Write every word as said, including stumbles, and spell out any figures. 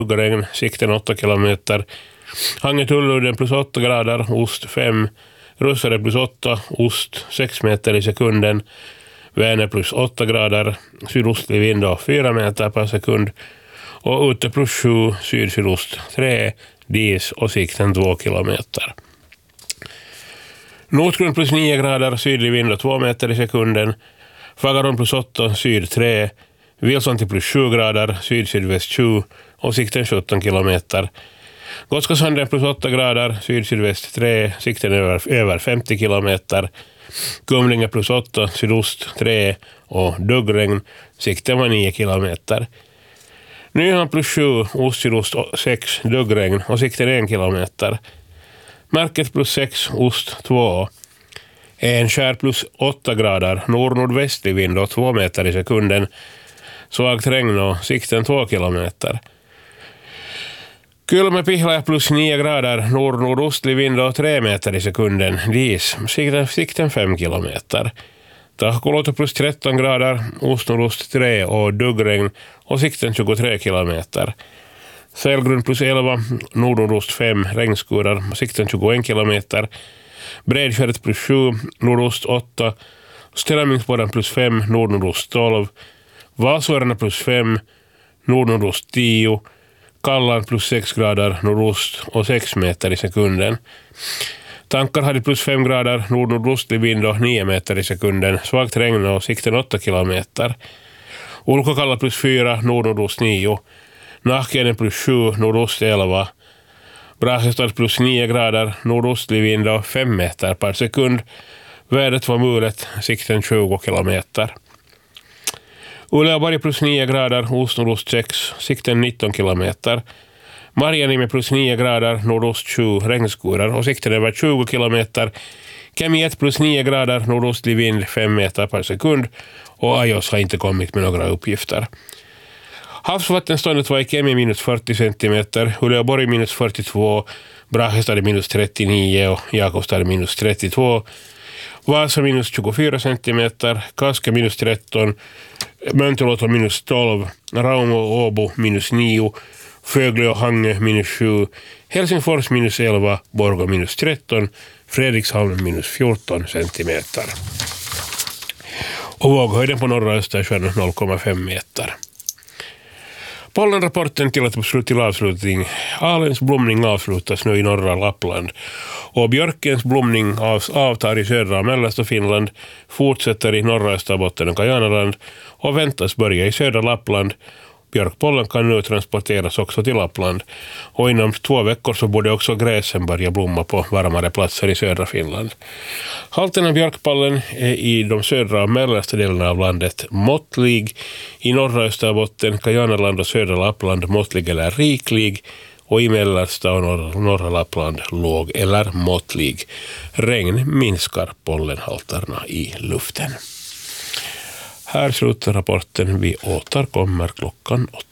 regn, sikten åtta kilometer. Hangö-Tulludden plus åtta grader, ost fem. Russare plus åtta, ost sex meter i sekunden. Vänern plus åtta grader, sydostlig vind och fyra meter per sekund. Och ute plus sju, syd-sydost tre, dis och sikten två kilometer. Nordgrund plus nio grader, sydlig vind och två meter i sekunden. Fagaron plus åtta, syd tre. Vilsonti plus sju grader, syd-sydväst sju och sikten sjutton kilometer. Gotskasanden plus åtta grader, syd-sydväst tre, sikten över, över femtio kilometer. Kumlinge plus åtta, sydost tre och duggregn, sikten var nio kilometer. Nyhamn plus sju, ost-sydost sex, duggregn och sikten en kilometer. Märket plus sex, ost två. Enskär plus åtta grader, nord-nordvästlig vind och två meter i sekunden. Svagt regn och sikten två kilometer. Kylmä-Pihlä plus nio grader, nord-nordostlig vind och tre meter i sekunden. Dis, sikten, sikten fem kilometer. Tahkoloto plus tretton grader, ost-nordost tre och duggregn och sikten tjugotre kilometer. Sälgrund plus elva, nord-nordost fem, regnskurar, sikten tjugoen kilometer. Bredskäret plus sju, nordost åtta, Ställamingsborren plus fem, nord-nordost tolv. Vasvuorna plus fem, nord-nordost tio. Kallan plus sex grader, nordost och sex meter i sekunden. Tankar hade plus fem grader, nord-nordostlig vind och nio meter i sekunden. Svagt regn och sikten åtta kilometer. Ulkokalla plus fyra, nord-nordost nio. Nahkienen plus sju, nordost elva. Brahestad plus nio grader, nordostlig vind och fem meter per sekund. Vädret var mulet, sikten tjugo kilometer. Uleåborg plus nio grader, ost-nordost sex, sikten nitton kilometer. Marjanimi plus nio grader, nordost sju, regnskurar och sikten över tjugo kilometer. Kemi ett plus nio grader, nordostlig vind fem meter per sekund och Ajos har inte kommit med några uppgifter. Havsvattenståndet var i Kemi minus fyrtio centimeter, Uleåborg minus fyrtiotvå, Brahestad minus trettionio och Jakobstad minus trettiotvå. Vasa minus tjugofyra centimeter, Kaska minus tretton, Mönteluoto minus tolv, Rauma och Åbo minus nio, Fögle och Hangö minus sju, Helsingfors minus elva, Borgå minus tretton, Fredrikshavn minus fjorton centimeter. Och våghöjden på norra Östersjön noll komma fem meter. Pollenrapporten till att till avslutning. Alens blomning avslutas nu i norra Lappland och björkens blomning av, avtar i södra och mellersta Finland, fortsätter i norra Österbotten och Kajanaland och väntas börja i södra Lappland. Björkpollen kan nu transporteras också till Lappland och inom två veckor så borde också gräsen börja blomma på varmare platser i södra Finland. Halten av björkpollen är i de södra och mellersta delarna av landet måttlig, i norra Österbotten, Kajanaland och södra Lappland måttlig eller riklig och i mellersta och norra, norra Lappland låg eller måttlig. Regn minskar pollenhalterna i luften. Här slutar rapporten. Vi återkommer klockan åtta.